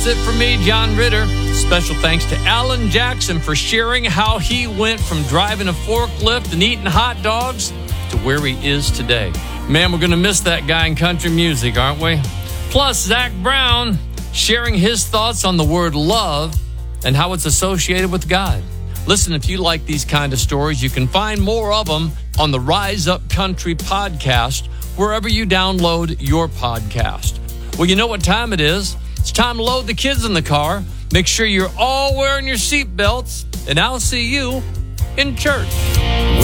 that's it for me, John Ritter. Special thanks to Alan Jackson for sharing how he went from driving a forklift and eating hot dogs to where he is today. Man, we're going to miss that guy in country music, aren't we? Plus, Zach Brown sharing his thoughts on the word love and how it's associated with God. Listen, if you like these kind of stories, you can find more of them on the Rise Up Country podcast, wherever you download your podcast. Well, you know what time it is. It's time to load the kids in the car. Make sure you're all wearing your seatbelts, and I'll see you in church.